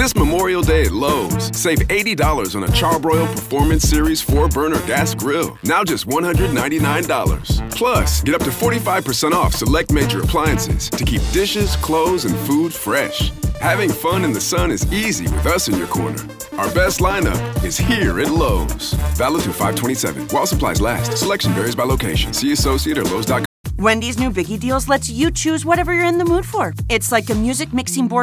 This Memorial Day at Lowe's, save $80 on a Charbroil Performance Series 4-burner gas grill. Now just $199. Plus, get up to 45% off select major appliances to keep dishes, clothes, and food fresh. Having fun in the sun is easy with us in your corner. Our best lineup is here at Lowe's. Valid through 5/27. While supplies last. Selection varies by location. See associate or Lowe's.com. Wendy's new Biggie Deals lets you choose whatever you're in the mood for. It's like a music mixing board